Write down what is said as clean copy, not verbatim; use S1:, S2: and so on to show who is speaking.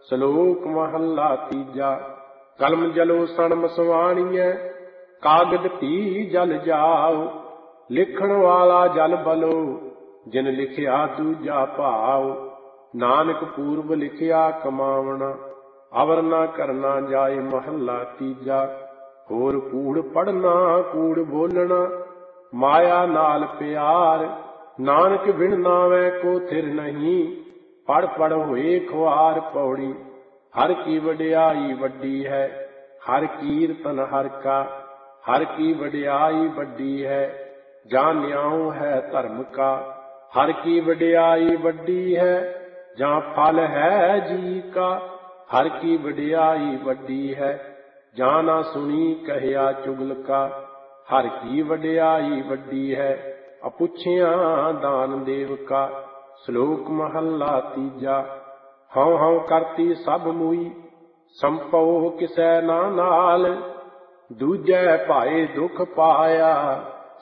S1: ਸਲੋਕ ਮਹੱਲਾ ਤੀਜਾ। ਕਲਮ ਜਲੋ ਸਣ ਮਸਵਾਣੀਐ, ਕਾਗਦ ਭੀ ਜਲ ਜਾਉ। ਲਿਖਣ ਵਾਲਾ ਜਲ ਬਲੋ, ਜਿਨ ਲਿਖਿਆ ਦੂਜਾ ਭਾਉ। ਨਾਨਕ ਪੂਰਬ ਲਿਖਿਆ ਕਮਾਵਣਾ, ਅਵਰ ਨਾ ਕਰਨਾ ਜਾਏ। ਮਹੱਲਾ ਤੀਜਾ। ਹੋਰ ਕੂੜ ਪੜਨਾ ਕੂੜ ਬੋਲਣਾ, ਮਾਇਆ ਨਾਲ ਪਿਆਰ। ਨਾਨਕ ਬਿਨ ਨਾਵੈ ਕੋ ਥਿਰ ਨਹੀਂ, ਪੜ ਪੜ ਹੋਏ ਖੁਆਰ। ਪੌੜੀ। ਹਰ ਕੀ ਵਡਿਆਈ ਵੱਡੀ ਹੈ, ਹਰ ਕੀਰਤਨ ਹਰ ਕਾ। ਹਰ ਕੀ ਵਡਿਆਈ ਵੱਡੀ ਹੈ, ਜਾਂ ਨਿਆਉ ਹੈ ਧਰਮ ਕਾ। ਹਰ ਕੀ ਵਡਿਆਈ ਵੱਡੀ ਹੈ, ਜਾਂ ਫਲ ਹੈ ਜੀ ਕਾ। ਹਰ ਕੀ ਵਡਿਆਈ ਵੱਡੀ ਹੈ, ਜਾਂ ਨਾ ਸੁਣੀ ਕਹਿਆ ਚੁਗਲ ਕਾ। ਹਰ ਕੀ ਵਡਿਆਈ ਵੱਡੀ ਹੈ, ਅਪੁੱਛਿਆ ਦਾਨ ਦੇਵ ਕਾ। ਸ਼ਲੋਕ ਮਹੱਲਾ ਤੀਜਾ। ਹਉ ਹਉ ਕਰਤੀ ਸਭ ਮੂਈ, ਸੰਭਉ ਕਿਸੈ ਨਾ ਨਾਲ। ਦੂਜੈ ਭਾਏ ਦੁਖ ਪਾਇਆ,